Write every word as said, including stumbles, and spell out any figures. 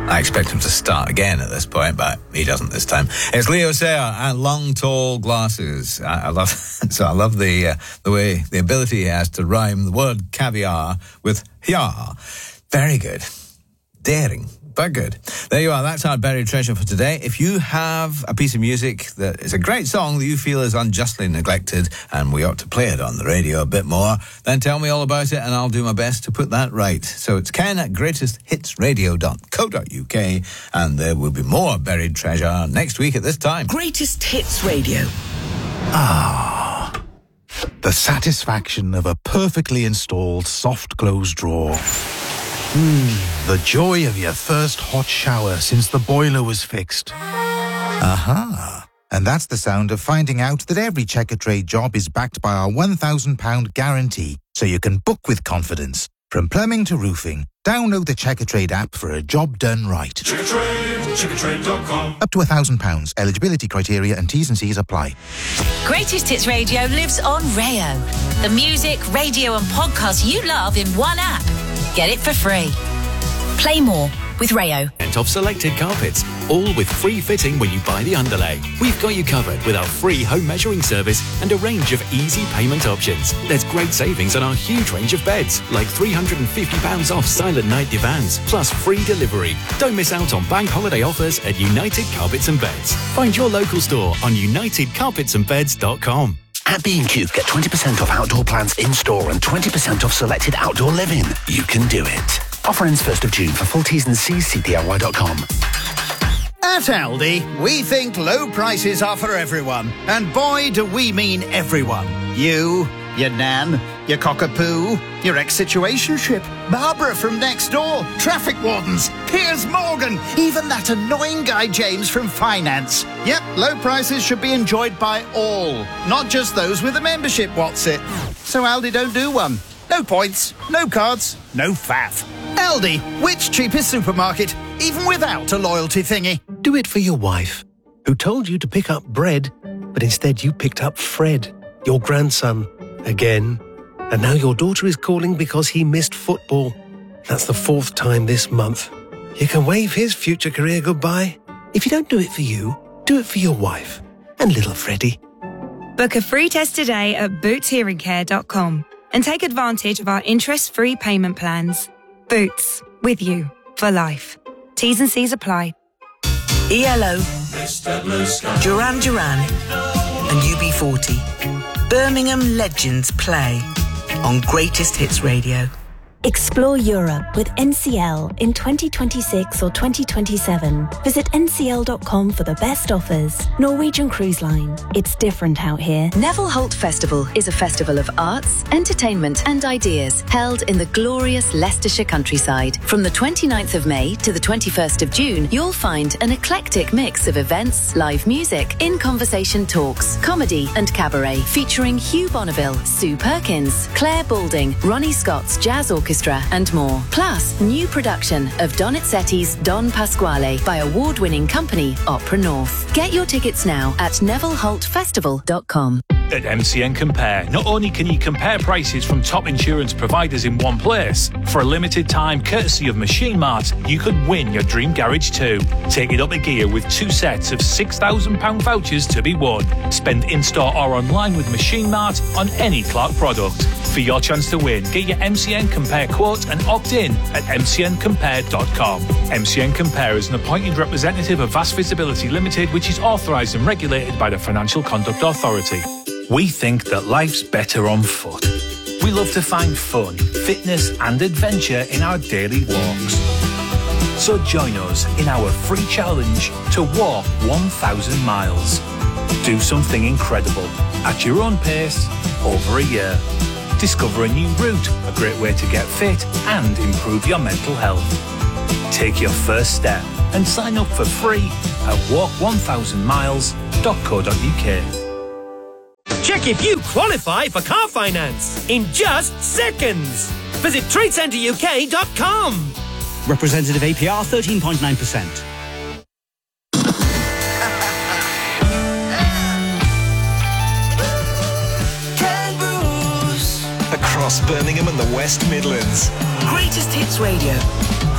I expect him to start again at this point, but he doesn't this time. It's Leo Sayer and Long Tall Glasses. I, I love so I love the uh, the way the ability he has to rhyme the word caviar with ya. Very good, daring, but good. There you are. That's our buried treasure for today. If you have a piece of music that is a great song that you feel is unjustly neglected and we ought to play it on the radio a bit more, then tell me all about it and I'll do my best to put that right. So it's Ken at greatest hits radio dot co dot uk and there will be more buried treasure next week at this time. Greatest Hits Radio. Ah, the satisfaction of a perfectly installed soft close drawer. Hmm, the joy of your first hot shower since the boiler was fixed. Aha! And that's the sound of finding out that every Checkatrade job is backed by our one thousand pounds guarantee, so you can book with confidence. From plumbing to roofing, download the Checkatrade app for a job done right. Checkatrade, checkatrade dot com. Up to one thousand pounds. Eligibility criteria and T's and C's apply. Greatest Hits Radio lives on Rayo. The music, radio and podcasts you love in one app. Get it for free. Play more with Rayo. Of selected carpets, all with free fitting when you buy the underlay. We've got you covered with our free home measuring service and a range of easy payment options. There's great savings on our huge range of beds, like three hundred fifty pounds off Silent Night divans, plus free delivery. Don't miss out on bank holiday offers at United Carpets and Beds. Find your local store on united carpets and beds dot com. At B and Q, get twenty percent off outdoor plants in-store and twenty percent off selected outdoor living. You can do it. Offer ends first of June. For full T's and C's, see D I Y dot com. At Aldi, we think low prices are for everyone. And boy, do we mean everyone. You, your nan, your cockapoo, your ex-situationship, Barbara from next door, traffic wardens, Piers Morgan, even that annoying guy James from finance. Yep, low prices should be enjoyed by all, not just those with a membership, what's it? So Aldi don't do one. No points, no cards, no faff. Aldi, which cheapest supermarket, even without a loyalty thingy? Do it for your wife, who told you to pick up bread, but instead you picked up Fred, your grandson, again. And now your daughter is calling because he missed football. That's the fourth time this month. You can wave his future career goodbye. If you don't do it for you, do it for your wife and little Freddie. Book a free test today at boots hearing care dot com and take advantage of our interest-free payment plans. Boots, with you for life. T's and C's apply. E L O, Duran Duran and U B forty. Birmingham legends play on Greatest Hits Radio. Explore Europe with N C L in twenty twenty-six or twenty twenty-seven. Visit N C L dot com for the best offers. Norwegian Cruise Line. It's different out here. Neville Holt Festival is a festival of arts, entertainment and ideas held in the glorious Leicestershire countryside. From the twenty-ninth of May to the twenty-first of June, you'll find an eclectic mix of events, live music, in-conversation talks, comedy and cabaret featuring Hugh Bonneville, Sue Perkins, Claire Balding, Ronnie Scott's Jazz Orchestra and more. Plus, new production of Donizetti's Don Pasquale by award-winning company Opera North. Get your tickets now at neville holt festival dot com. At M C N Compare, not only can you compare prices from top insurance providers in one place, for a limited time, courtesy of Machine Mart, you could win your dream garage too. Take it up a gear with two sets of six thousand pounds vouchers to be won. Spend in-store or online with Machine Mart on any Clark product. For your chance to win, get your M C N Compare quote and opt in at m c n compare dot com. M C N Compare is an appointed representative of Vast Visibility Limited, which is authorised and regulated by the Financial Conduct Authority. We think that life's better on foot. We love to find fun, fitness and adventure in our daily walks. So join us in our free challenge to walk one thousand miles. Do something incredible at your own pace over a year. Discover a new route, a great way to get fit and improve your mental health. Take your first step and sign up for free at walk one thousand miles dot co dot u k. Check if you qualify for car finance in just seconds. Visit trade centre u k dot com. Representative A P R thirteen point nine percent. Across Birmingham and the West Midlands. Greatest Hits Radio.